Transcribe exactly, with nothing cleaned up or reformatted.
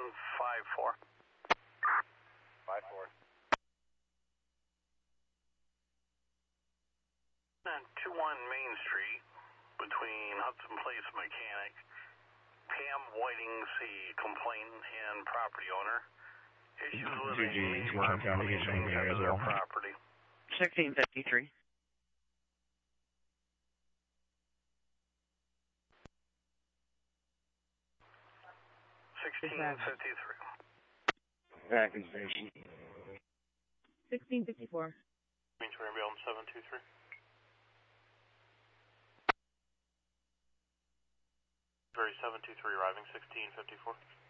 five four. five four. two one Main Street, between Hudson Place Mechanic. Pam Whiting's the complainant and property owner. Issues with a main communication to their property. sixteen fifty-three. sixteen fifty-three. Accusation. sixteen fifty-four. Means we're going to be on seven two three. Very seven two three arriving, sixteen fifty-four.